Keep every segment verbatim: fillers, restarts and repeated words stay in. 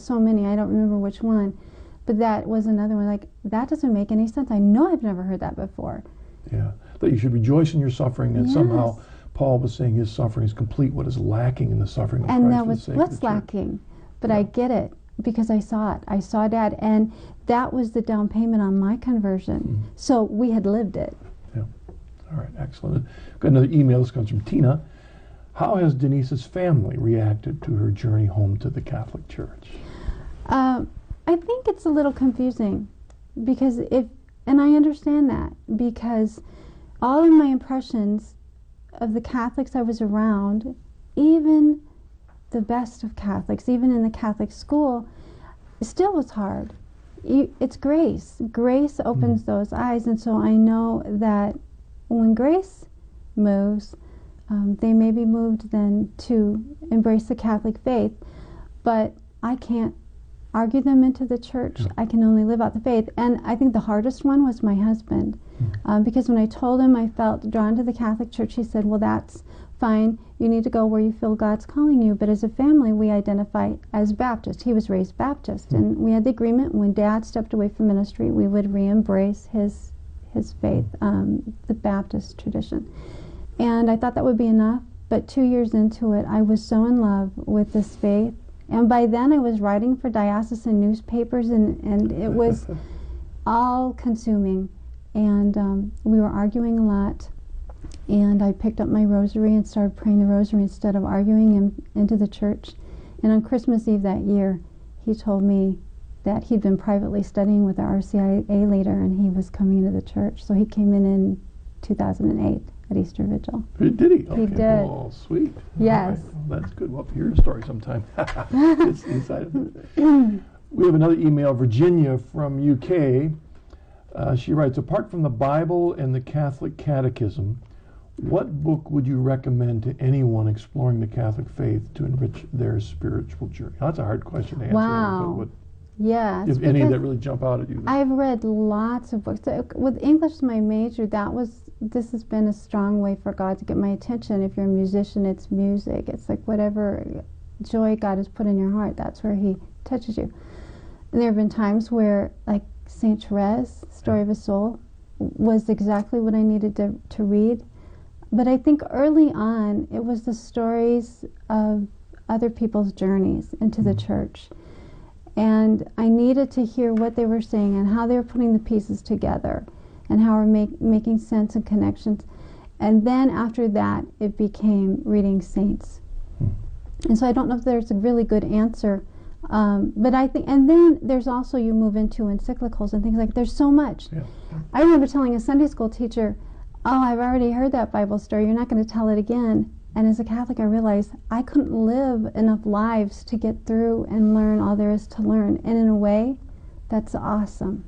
so many, I don't remember which one, but that was another one. Like, that doesn't make any sense. I know I've never heard that before. Yeah, that you should rejoice in your suffering, and yes. somehow Paul was saying his suffering is complete what is lacking in the suffering of and Christ. that for was the sake what's of the church. lacking. But yeah. I get it because I saw it. I saw Dad, and that was the down payment on my conversion. Mm-hmm. So we had lived it. Yeah. All right, excellent. We've got another email. This comes from Tina. How has Denise's family reacted to her journey home to the Catholic Church? Uh, I think it's a little confusing because if, and I understand that, because all of my impressions of the Catholics I was around, even the best of Catholics, even in the Catholic school, still was hard. You, it's grace. Grace opens mm. those eyes, and so I know that when grace moves, um, they may be moved then to embrace the Catholic faith, but I can't argue them into the church. Yeah. I can only live out the faith. And I think the hardest one was my husband, mm. um, because when I told him I felt drawn to the Catholic Church, he said, well, that's fine. You need to go where you feel God's calling you. But as a family, we identify as Baptist. He was raised Baptist. Mm. And we had the agreement when Dad stepped away from ministry, we would re-embrace his, his faith, um, the Baptist tradition. And I thought that would be enough. But two years into it, I was so in love with this faith. And by then I was writing for diocesan newspapers, and, and it was all consuming. And um, we were arguing a lot. And I picked up my rosary and started praying the rosary instead of arguing him into the church. And on Christmas Eve that year, he told me that he'd been privately studying with the R C I A leader, and he was coming into the church. So he came in in two thousand eight at Easter Vigil. Did he? Okay. He did. Oh, sweet. Yes. Right. Well, that's good. We'll have to hear a story sometime. It's inside of it. We have another email, Virginia from U K. Uh, she writes, apart from the Bible and the Catholic Catechism, what book would you recommend to anyone exploring the Catholic faith to enrich their spiritual journey? Now, that's a hard question to answer. Wow. What, yes. if any that really jump out at you. I've read lots of books. With English, my major, that was, this has been a strong way for God to get my attention. If you're a musician, it's music. It's like whatever joy God has put in your heart, that's where He touches you. And there have been times where, like Saint Therese, Story of a Soul, was exactly what I needed to, to read. But I think early on, it was the stories of other people's journeys into the church. And I needed to hear what they were saying and how they were putting the pieces together and how we're make, making sense and connections. And then after that, it became reading saints. And so I don't know if there's a really good answer. Um, but I think, and then there's also, you move into encyclicals and things like, there's so much. Yeah. I remember telling a Sunday school teacher, oh, I've already heard that Bible story, you're not going to tell it again. And as a Catholic, I realized I couldn't live enough lives to get through and learn all there is to learn. And in a way, that's awesome.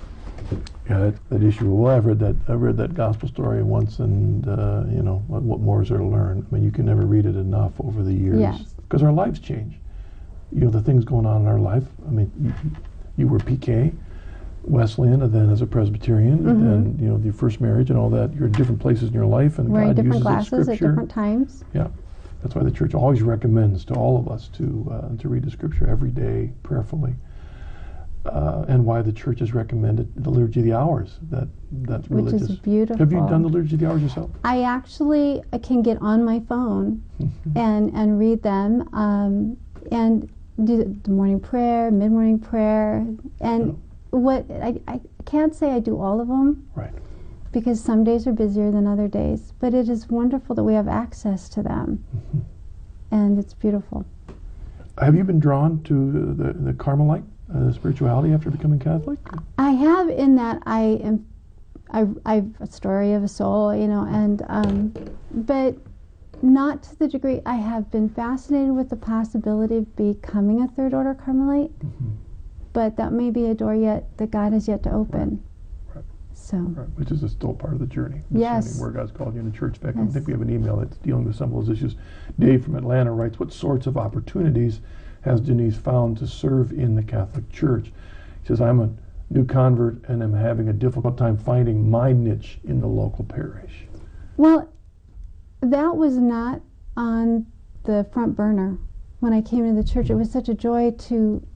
Yeah, that, that issue. Well, I've read that. I've read that gospel story once, and uh, you know, what, what more is there to learn? I mean, you can never read it enough over the years, yes. because our lives change. You know, the things going on in our life. I mean, you, you were P K, Wesleyan, and then as a Presbyterian, mm-hmm. and then you know, your first marriage and all that. You're in different places in your life, and wearing God different uses glasses the at Scripture. different times. Yeah, that's why the Church always recommends to all of us to uh, to read the Scripture every day prayerfully. Uh, and why the Church has recommended the Liturgy of the Hours. That that's Which religious. is beautiful. Have you done the Liturgy of the Hours yourself? I actually I can get on my phone and and read them, um, and do the morning prayer, mid-morning prayer, and yeah. what I, I can't say I do all of them. Right. Because some days are busier than other days, but it is wonderful that we have access to them, mm-hmm. and it's beautiful. Have you been drawn to the the Carmelite uh, spirituality after becoming Catholic? I have, in that I am, I I've a story of a soul, you know, and um, but not to the degree. I have been fascinated with the possibility of becoming a third order Carmelite, mm-hmm. but that may be a door yet that God has yet to open. Right. So, right. Which is a still part of the journey. Yes. Where God's called you in the church. In fact, yes. I think we have an email that's dealing with some of those issues. Dave from Atlanta writes, what sorts of opportunities has Denise found to serve in the Catholic Church? He says, I'm a new convert and I'm having a difficult time finding my niche in the local parish. Well, that was not on the front burner when I came into the church. It was such a joy to